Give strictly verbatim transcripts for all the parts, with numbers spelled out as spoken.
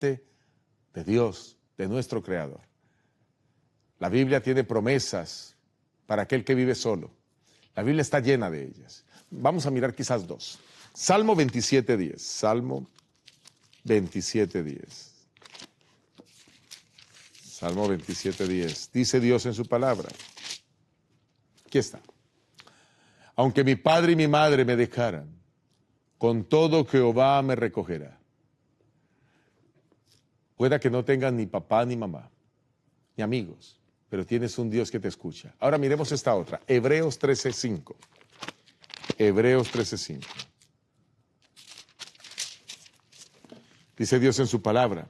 de Dios, de nuestro Creador. La Biblia tiene promesas para aquel que vive solo. La Biblia está llena de ellas. Vamos a mirar quizás dos. Salmo veintisiete diez. Salmo veintisiete diez. Salmo veintisiete diez. Dice Dios en su palabra. Aquí está. Aunque mi padre y mi madre me dejaran, con todo Jehová me recogerá. Pueda que no tengas ni papá ni mamá, ni amigos, pero tienes un Dios que te escucha. Ahora miremos esta otra. Hebreos trece cinco. Hebreos trece cinco. Dice Dios en su palabra.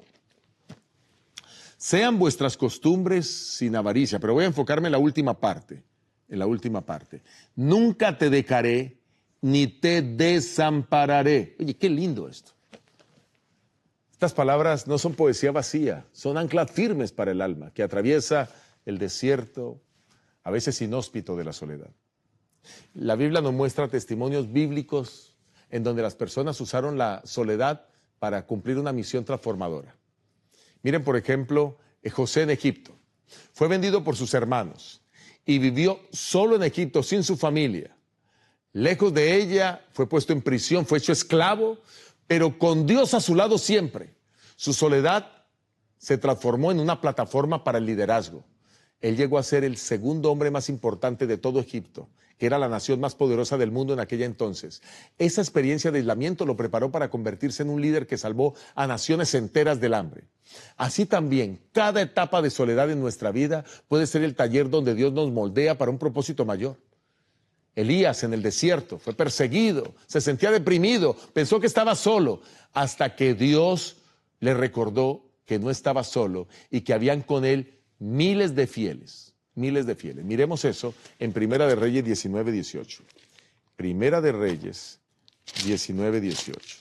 Sean vuestras costumbres sin avaricia, pero voy a enfocarme en la última parte, en la última parte. Nunca te dejaré ni te desampararé. Oye, qué lindo esto. Estas palabras no son poesía vacía, son anclas firmes para el alma, que atraviesa el desierto, a veces inhóspito de la soledad. La Biblia nos muestra testimonios bíblicos en donde las personas usaron la soledad para cumplir una misión transformadora. Miren, por ejemplo, José en Egipto. Fue vendido por sus hermanos y vivió solo en Egipto, sin su familia. Lejos de ella, fue puesto en prisión, fue hecho esclavo, pero con Dios a su lado siempre. Su soledad se transformó en una plataforma para el liderazgo. Él llegó a ser el segundo hombre más importante de todo Egipto, que era la nación más poderosa del mundo en aquella entonces. Esa experiencia de aislamiento lo preparó para convertirse en un líder que salvó a naciones enteras del hambre. Así también, cada etapa de soledad en nuestra vida puede ser el taller donde Dios nos moldea para un propósito mayor. Elías en el desierto fue perseguido, se sentía deprimido, pensó que estaba solo, hasta que Dios le recordó que no estaba solo y que habían con él miles de fieles, miles de fieles. Miremos eso en Primera de Reyes diecinueve dieciocho. Primera de Reyes diecinueve dieciocho.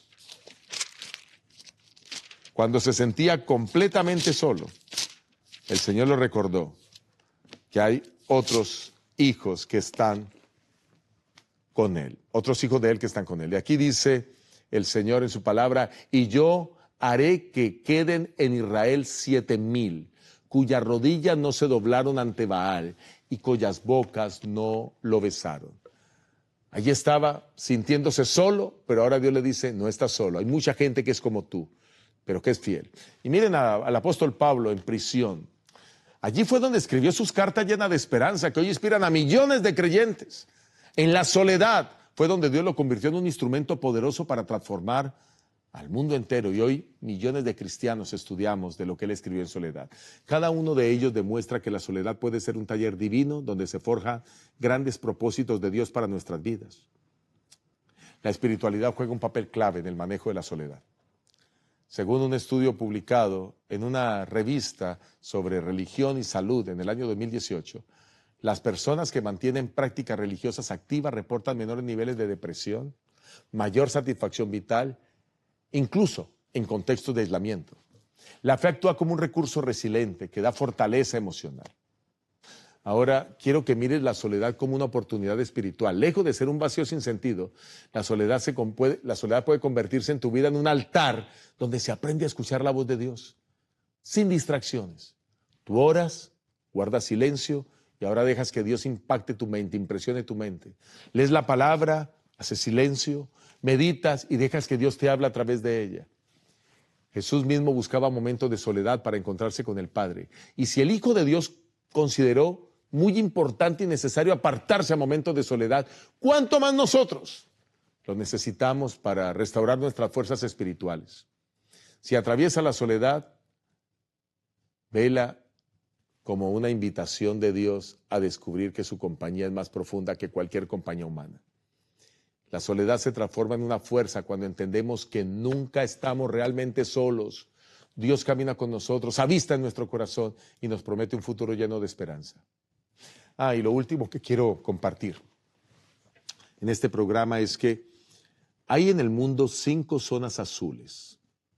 Cuando se sentía completamente solo, el Señor le recordó que hay otros hijos que están con él, otros hijos de él que están con él. Y aquí dice el Señor en su palabra, y yo haré que queden en Israel siete mil, cuyas rodillas no se doblaron ante Baal y cuyas bocas no lo besaron. Allí estaba sintiéndose solo, pero ahora Dios le dice, no estás solo, hay mucha gente que es como tú, pero que es fiel. Y miren a, al apóstol Pablo en prisión. Allí fue donde escribió sus cartas llenas de esperanza, que hoy inspiran a millones de creyentes. En la soledad fue donde Dios lo convirtió en un instrumento poderoso para transformar al mundo entero. Y hoy millones de cristianos estudiamos de lo que él escribió en soledad. Cada uno de ellos demuestra que la soledad puede ser un taller divino donde se forjan grandes propósitos de Dios para nuestras vidas. La espiritualidad juega un papel clave en el manejo de la soledad. Según un estudio publicado en una revista sobre religión y salud en el año dos mil dieciocho, las personas que mantienen prácticas religiosas activas reportan menores niveles de depresión, mayor satisfacción vital, incluso en contextos de aislamiento. La fe actúa como un recurso resiliente que da fortaleza emocional. Ahora quiero que mires la soledad como una oportunidad espiritual. Lejos de ser un vacío sin sentido, la soledad, se puede, la soledad puede convertirse en tu vida en un altar donde se aprende a escuchar la voz de Dios, sin distracciones. Tú oras, guardas silencio, y ahora dejas que Dios impacte tu mente, impresione tu mente. Lees la palabra, haces silencio, meditas y dejas que Dios te hable a través de ella. Jesús mismo buscaba momentos de soledad para encontrarse con el Padre. Y si el Hijo de Dios consideró muy importante y necesario apartarse a momentos de soledad, ¿cuánto más nosotros lo necesitamos para restaurar nuestras fuerzas espirituales? Si atraviesa la soledad, vela como una invitación de Dios a descubrir que su compañía es más profunda que cualquier compañía humana. La soledad se transforma en una fuerza cuando entendemos que nunca estamos realmente solos. Dios camina con nosotros, avista en nuestro corazón y nos promete un futuro lleno de esperanza. Ah, y lo último que quiero compartir en este programa es que hay en el mundo cinco zonas azules.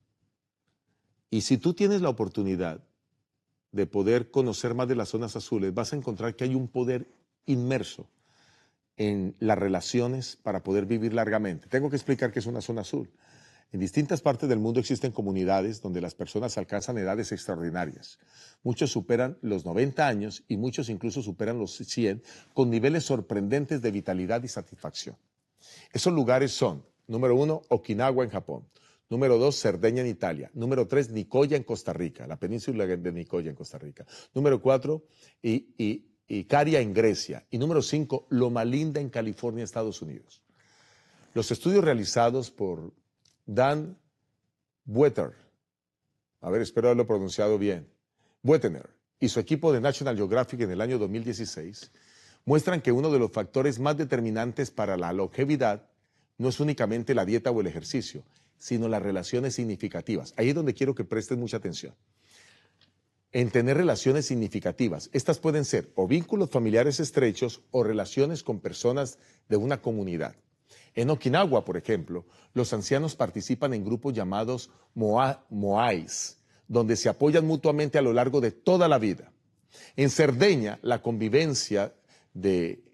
Y si tú tienes la oportunidad de poder conocer más de las zonas azules, vas a encontrar que hay un poder inmerso en las relaciones para poder vivir largamente. Tengo que explicar qué es una zona azul. En distintas partes del mundo existen comunidades donde las personas alcanzan edades extraordinarias. Muchos superan los noventa años y muchos incluso superan los cien con niveles sorprendentes de vitalidad y satisfacción. Esos lugares son, número uno, Okinawa en Japón. Número dos, Cerdeña en Italia. Número tres, Nicoya en Costa Rica, la península de Nicoya en Costa Rica. Número cuatro, y, y, Icaria en Grecia. Y número cinco, Loma Linda en California, Estados Unidos. Los estudios realizados por Dan Buettner, a ver, espero haberlo pronunciado bien, Buettner y su equipo de National Geographic en el año dos mil dieciséis muestran que uno de los factores más determinantes para la longevidad no es únicamente la dieta o el ejercicio, sino las relaciones significativas. Ahí es donde quiero que presten mucha atención. En tener relaciones significativas. Estas pueden ser o vínculos familiares estrechos o relaciones con personas de una comunidad. En Okinawa, por ejemplo, los ancianos participan en grupos llamados moa, moais, donde se apoyan mutuamente a lo largo de toda la vida. En Cerdeña, la convivencia de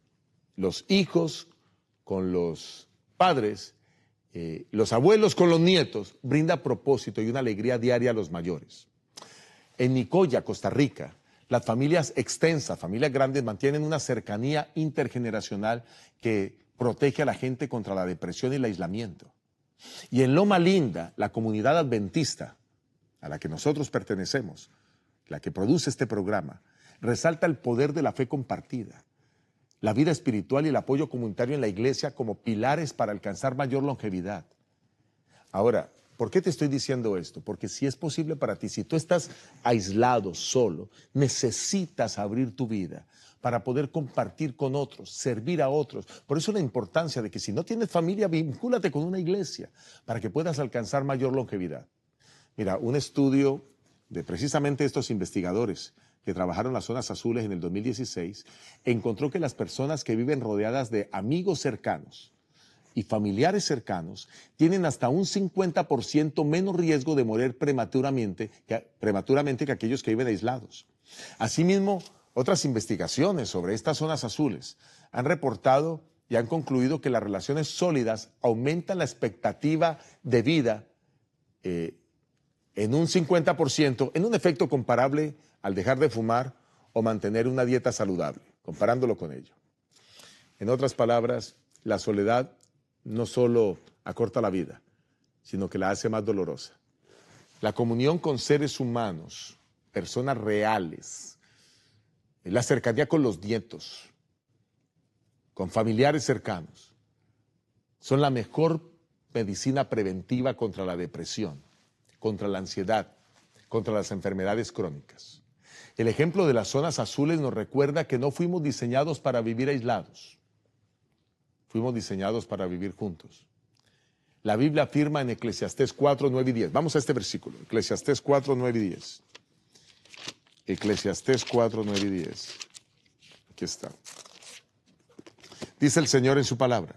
los hijos con los padres, eh, los abuelos con los nietos, brinda propósito y una alegría diaria a los mayores. En Nicoya, Costa Rica, las familias extensas, familias grandes, mantienen una cercanía intergeneracional que protege a la gente contra la depresión y el aislamiento. Y en Loma Linda, la comunidad adventista, a la que nosotros pertenecemos, la que produce este programa, resalta el poder de la fe compartida, la vida espiritual y el apoyo comunitario en la iglesia como pilares para alcanzar mayor longevidad. Ahora, ¿por qué te estoy diciendo esto? Porque si es posible para ti, si tú estás aislado, solo, necesitas abrir tu vida para poder compartir con otros, servir a otros. Por eso la importancia de que si no tienes familia, vincúlate con una iglesia para que puedas alcanzar mayor longevidad. Mira, un estudio de precisamente estos investigadores que trabajaron en las zonas azules en el dos mil dieciséis encontró que las personas que viven rodeadas de amigos cercanos y familiares cercanos tienen hasta un cincuenta por ciento menos riesgo de morir prematuramente que, prematuramente que aquellos que viven aislados. Asimismo, otras investigaciones sobre estas zonas azules han reportado y han concluido que las relaciones sólidas aumentan la expectativa de vida eh, en un cincuenta por ciento, en un efecto comparable al dejar de fumar o mantener una dieta saludable, comparándolo con ello. En otras palabras, la soledad no solo acorta la vida, sino que la hace más dolorosa. La comunión con seres humanos, personas reales, la cercanía con los nietos, con familiares cercanos, son la mejor medicina preventiva contra la depresión, contra la ansiedad, contra las enfermedades crónicas. El ejemplo de las zonas azules nos recuerda que no fuimos diseñados para vivir aislados, fuimos diseñados para vivir juntos. La Biblia afirma en Eclesiastés cuatro, nueve y diez. Vamos a este versículo, Eclesiastés cuatro, nueve y diez. Eclesiastés cuatro, nueve y diez. Aquí está. Dice el Señor en su palabra: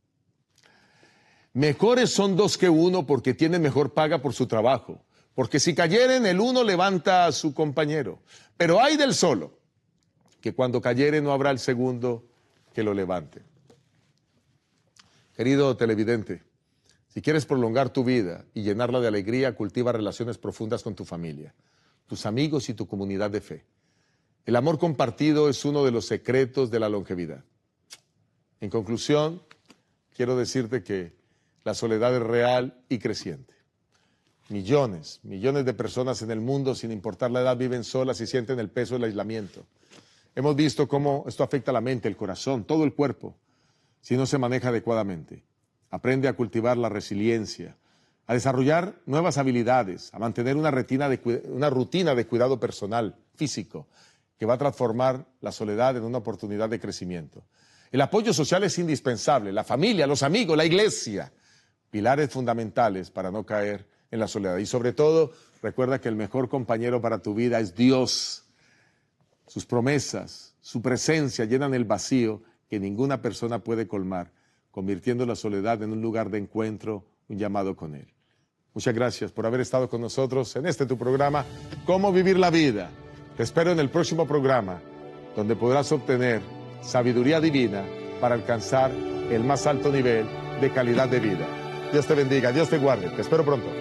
mejores son dos que uno, porque tienen mejor paga por su trabajo. Porque si cayeren, el uno levanta a su compañero. Pero ay del solo, que cuando cayere no habrá el segundo que lo levante. Querido televidente, si quieres prolongar tu vida y llenarla de alegría, cultiva relaciones profundas con tu familia, tus amigos y tu comunidad de fe. El amor compartido es uno de los secretos de la longevidad. En conclusión, quiero decirte que la soledad es real y creciente. Millones, millones de personas en el mundo, sin importar la edad, viven solas y sienten el peso del aislamiento. Hemos visto cómo esto afecta la mente, el corazón, todo el cuerpo, si no se maneja adecuadamente. Aprende a cultivar la resiliencia, a desarrollar nuevas habilidades, a mantener una, retina de, una rutina de cuidado personal, físico, que va a transformar la soledad en una oportunidad de crecimiento. El apoyo social es indispensable, la familia, los amigos, la iglesia, pilares fundamentales para no caer en la soledad. Y sobre todo, recuerda que el mejor compañero para tu vida es Dios. Sus promesas, su presencia llenan el vacío que ninguna persona puede colmar, convirtiendo la soledad en un lugar de encuentro, un llamado con Él. Muchas gracias por haber estado con nosotros en este tu programa, Cómo Vivir la Vida. Te espero en el próximo programa, donde podrás obtener sabiduría divina para alcanzar el más alto nivel de calidad de vida. Dios te bendiga, Dios te guarde. Te espero pronto.